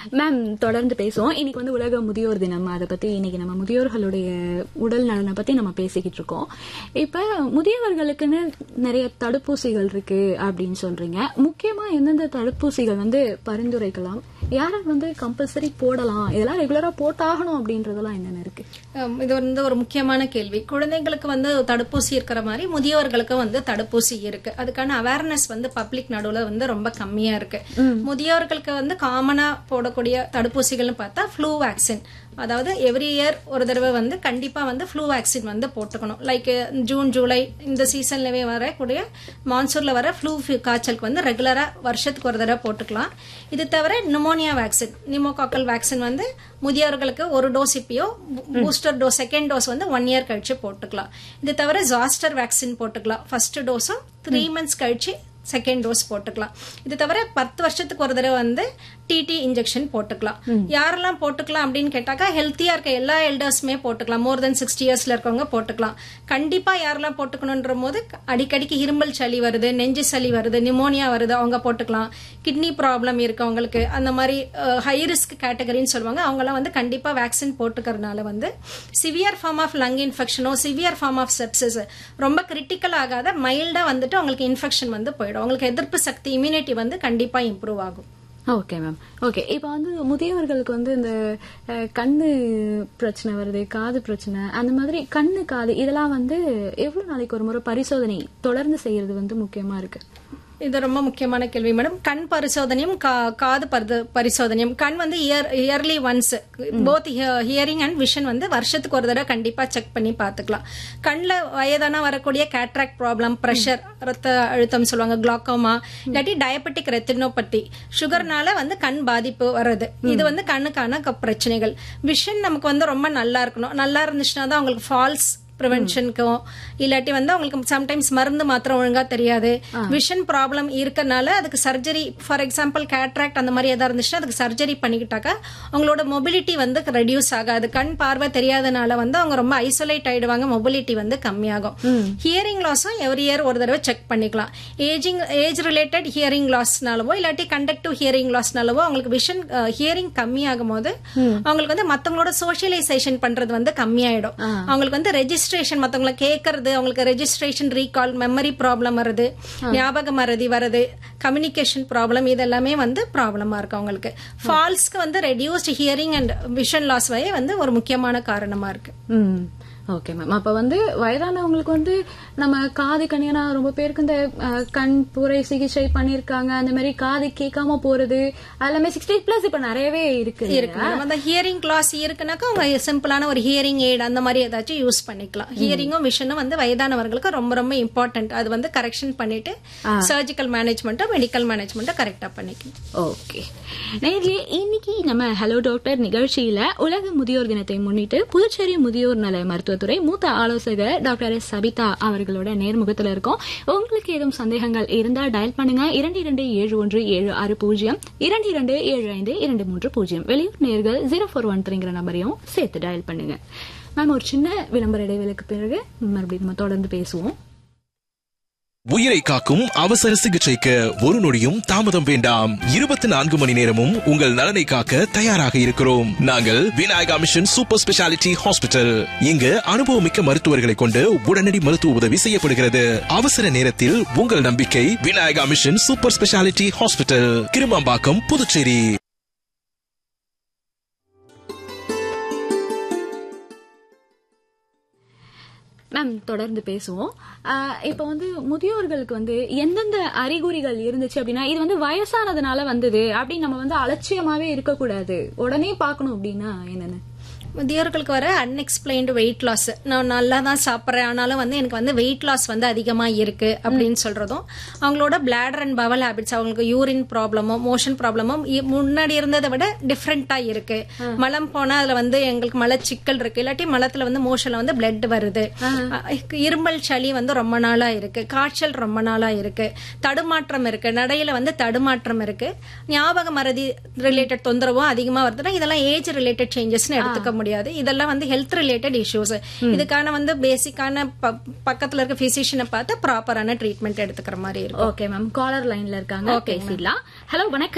Ma'am தொடர்ந்து பேசுவோம். இன்னைக்கு வந்து உலக முதியோர் தினம். அதை பத்தி இன்னைக்கு நம்ம முதியோர்களுடைய உடல் நலனை பத்தி நம்ம பேசிக்கிட்டு இருக்கோம். இப்ப முதியவர்களுக்குன்னு நிறைய தடுப்பூசிகள் இருக்கு அப்படின்னு சொல்றீங்க. முக்கியமா எந்தெந்த தடுப்பூசிகள் வந்து பரிந்துரைக்கலாம், யாரை வந்து கம்பல்சரி போடலாம், இதெல்லாம் ரெகுலரா போட்டாகணும் அப்படின்றதெல்லாம் என்னென்ன இருக்கு? இது வந்து ஒரு முக்கியமான கேள்வி. குழந்தைங்களுக்கு வந்து தடுப்பூசி இருக்கிற மாதிரி முதியோர்களுக்கு வந்து தடுப்பூசி இருக்கு. அதுக்கான அவேர்னஸ் வந்து பப்ளிக் நடுவுல வந்து ரொம்ப கம்மியா இருக்கு. முதியோர்களுக்கு வந்து காமனா போடக்கூடிய தடுப்பூசிகள்னு பார்த்தா ஃப்ளூ வேக்சின், அதாவது எவ்ரி இயர் ஒரு தடவை வந்து கண்டிப்பா வந்து ஃப்ளூ வேக்சின் வந்து போட்டுக்கணும். லைக் ஜூன் ஜூலை இந்த சீசன்லவே வரக்கூடிய மான்சூன்ல வர ஃப்ளூ காய்ச்சலுக்கு வந்து ரெகுலரா வருஷத்துக்கு ஒரு தடவை போட்டுக்கலாம். இது தவிர நிமோனியா வேக்சின், நிமோகாக்கல் வேக்சின் வந்து முதியோர்களுக்கு ஒரு dose இப்பயோ, booster dose second dose வந்து 1 இயர் கழிச்சு போட்டுக்கலாம். இது தவிர ஜாஸ்டர் வேக்சின் போட்டுக்கலாம். ஃபர்ஸ்ட் டோஸும் 3 months கழிச்சு செகண்ட் டோஸ் போட்டுக்கலாம். இது தவிர 10 வருஷத்துக்கு ஒரு தடவை வந்து டிடி இன்ஜெக்ஷன் போட்டுக்கலாம். யாரெல்லாம் போட்டுக்கலாம் அப்படின்னு கேட்டாக்கா, ஹெல்த்தியா இருக்க எல்லா எல்டர்ஸுமே போட்டுக்கலாம். மோர் தென் 60 இயர்ஸ்ல இருக்கவங்க போட்டுக்கலாம். கண்டிப்பா யாரெல்லாம் போட்டுக்கணும்ன்ற போது அடிக்கடிக்கு இருமல் சளி வருது, நெஞ்சு சளி வருது, நிமோனியா வருது, அவங்க போட்டுக்கலாம். கிட்னி ப்ராப்ளம் இருக்கவங்களுக்கு, அந்த மாதிரி ஹை ரிஸ்க் கேட்டகரின்னு சொல்லுவாங்க, அவங்கலாம் வந்து கண்டிப்பா வேக்சின் போட்டுக்கிறதுனால வந்து severe form of lung இன்ஃபெக்ஷனோ severe form of sepsis ரொம்ப கிரிட்டிக்கல் ஆகாத மைல்டா வந்துட்டு அவங்களுக்கு இன்ஃபெக்ஷன் வந்து போயிடும். அவங்களுக்கு எதிர்ப்பு சக்தி, இம்யூனிட்டி வந்து கண்டிப்பா இம்ப்ரூவ் ஆகும். Okay ma'am. ஓகே, இப்ப வந்து முதியவர்களுக்கு வந்து இந்த கண்ணு பிரச்சனை வருது, காது பிரச்சனை, அந்த மாதிரி கண்ணு காது இதெல்லாம் வந்து எவ்வளவு நாளைக்கு ஒரு முறை பரிசோதனை தொடர்ந்து செய்யறது வந்து முக்கியமா இருக்கு? இது ரொம்ப முக்கியமான கேள்வி மேடம். கண் பரிசோதனையும் காது பரிசோதனையும், கண் வந்து yearly once both hearing and vision வந்து வருஷத்துக்கு ஒரு தடவை கண்டிப்பா செக் பண்ணி பாத்துக்கலாம். கண்ணில் வயதான வரக்கூடிய கேட்ராக்ட் ப்ராப்ளம், பிரஷர், ரத்த அழுத்தம் சொல்லுவாங்க, குளாக்கோமா, இல்லாட்டி டயபெட்டிக் ரெட்டினோபதி, சுகர்னால வந்து கண் பாதிப்பு வர்றது, இது வந்து கண்ணுக்கான பிரச்சனைகள். விஷன் நமக்கு வந்து ரொம்ப நல்லா இருக்கணும். நல்லா இருந்துச்சுன்னா தான் அவங்களுக்கு ஃபால்ஸ் ப்ரிவென்ஷனுக்கும், இல்லாட்டி வந்து அவங்களுக்கு சம்டைம்ஸ் மருந்து மாத்திரம் ஒழுங்கா தெரியாது. விஷன் ப்ராப்ளம் இருக்கனால அதுக்கு சர்ஜரி, ஃபார் எக்ஸாம்பிள் கேட்ராக்ட் அந்த மாதிரி ஏதாவது இருந்துச்சுன்னா அதுக்கு சர்ஜரி பண்ணிக்கிட்டாக்கா அவங்களோட மொபிலிட்டி வந்து ரெடியூஸ் ஆகாது. கண் பார்வை தெரியாதனால வந்து அவங்க ரொம்ப ஐசோலேட் ஆயிடுவாங்க, மொபிலிட்டி வந்து கம்மியாகும். ஹியரிங் லாஸும் எவ்ரி இயர் ஒரு தடவை செக் பண்ணிக்கலாம். ஏஜ் ரிலேட்டட் ஹியரிங் லாஸ்னாலவோ இல்லாட்டி கண்டக்டிவ் ஹியரிங் லாஸ்னாலவோ அவங்களுக்கு விஷன் ஹியரிங் கம்மியாகும் போது அவங்களுக்கு வந்து மத்தவங்களோட சோசியலைசேஷன் பண்றது வந்து கம்மியாயிடும். அவங்களுக்கு வந்து ரெஜிஸ்ட்ரேஷன், மத்தவங்களை கேட்கறது, அவங்களுக்கு ரெஜிஸ்ட்ரேஷன், ரீகால், மெமரி ப்ராப்ளம் வருது, ஞாபக மறதி வருது, கம்யூனிகேஷன் ப்ராப்ளம், இதெல்லாமே வந்து ப்ராப்ளமா இருக்கு அவங்களுக்கு. ஃபால்ஸ்க்கு வந்து reduced hearing and vision loss வந்து ஒரு முக்கியமான காரணமா இருக்கு. Okay ma'am. அப்ப வந்து வயதானவங்களுக்கு வந்து நம்ம காது கனியனா ரொம்ப பேருக்கு இந்த கண் புரை சிகிச்சை பண்ணிருக்காங்க, அந்த மாதிரி காது கேட்காம போறது எல்லாமே 60+ இப்ப நிறையவே இருக்கு. அந்த ஹியரிங் கிளாஸ் இருக்குனாக்கா அவங்க சிம்பிளான ஒரு ஹியரிங் எய்ட் அந்த மாதிரி ஏதாச்சும் யூஸ் பண்ணிக்கலாம். ஹியரிங்கும் விஷனும் வந்து வயதானவர்களுக்கு ரொம்ப ரொம்ப இம்பார்ட்டன்ட். அது வந்து கரெக்ஷன் பண்ணிட்டு சர்ஜிக்கல் மேனேஜ்மெண்ட்டோ மெடிக்கல் மேனேஜ்மெண்ட்டோ கரெக்டா பண்ணிக்கலாம். ஓகே, நேர்லயே இன்னைக்கு நம்ம ஹலோ டாக்டர் நிகழ்ச்சியில உலக முதியோர் தினத்தை முன்னிட்டு புதுச்சேரி முதியோர் நல மருத்துவ துறை மூத்த ஆலோசகர் டாக்டர் எஸ் சபிதா அவர்களோட நேர்முகத்தில் இருக்கோம். உங்களுக்கு ஏதும் சந்தேகங்கள் இருந்தால் டயல் பண்ணுங்க 227176 227523. வெளியூர் நேர்கள் 0413 நம்பரையும் சேர்த்து டயல் பண்ணுங்க. மேம், ஒரு சின்ன விளம்பர இடைவேளைக்கு பிறகு மறுபடியும் நம்ம தொடர்ந்து பேசுவோம். உயிரை காக்கும் அவசர சிகிச்சைக்கு ஒரு நொடியும் தாமதம் வேண்டாம். 24 மணி நேரமும் உங்கள் நலனை காக்க தயாராக இருக்கிறோம். நாங்கள் Vinayaka mission super speciality hospital. இங்கு அனுபவமிக்க மருத்துவர்களை கொண்டு உடனடி மருத்துவ உதவி செய்யப்படுகிறது. அவசர நேரத்தில் உங்கள் நம்பிக்கை Vinayaka mission super speciality hospital, Kirumampakkam, Puducherry. Ma'am, தொடர்ந்து பேசுவோம். இப்ப வந்து முதியோர்களுக்கு வந்து எந்தெந்த அறிகுறிகள் இருந்துச்சு அப்படின்னா, இது வந்து வயசானதுனால வந்தது அப்படின்னு நம்ம வந்து அலட்சியமாவே இருக்கக்கூடாது, உடனே பாக்கணும் அப்படின்னா என்னன்னு? முதியோர்களுக்கு வர அன்எக்ஸ்பிளைன்டு வெயிட் லாஸ், நான் நல்லா தான் சாப்பிட்றேன் ஆனாலும் வந்து எனக்கு வந்து வெயிட் லாஸ் வந்து அதிகமா இருக்கு அப்படின்னு சொல்றதும், அவங்களோட பிளாடர் அண்ட் பவல் ஹேபிட்ஸ், அவங்களுக்கு யூரின் ப்ராப்ளமோ மோஷன் ப்ராப்ளமோ முன்னாடி இருந்ததை விட டிஃப்ரெண்டா இருக்கு. மலம் போனா அதுல வந்து எங்களுக்கு மலச்சிக்கல் இருக்கு, இல்லாட்டி மலத்துல வந்து மோஷன்ல வந்து பிளட் வருது, இருமல் சளி வந்து ரொம்ப நாளா இருக்கு, காய்ச்சல் ரொம்ப நாளா இருக்கு, தடுமாற்றம் இருக்கு, நடையில வந்து தடுமாற்றம் இருக்கு, ஞாபக மறதி ரிலேட்டட் தொந்தரவும் அதிகமா வருதுன்னா இதெல்லாம் ஏஜ் ரிலேட்டட் சேஞ்சஸ்னு எடுத்துக்க முடியாது. இதெல்லாம் வந்து ஹெல்த் ரிலேட்டட் இஷ்யூஸ். இதுக்கான வந்து பேசிக்கான பக்கத்துல இருக்க பிசிஷியனை பார்த்து ப்ராப்பரான ட்ரீட்மெண்ட் எடுத்துக்கிற மாதிரி இருக்கும். ஓகே மேம், காலர் லைன்ல இருக்காங்க, பேசிடலாம். ஹலோ, வணக்கம்.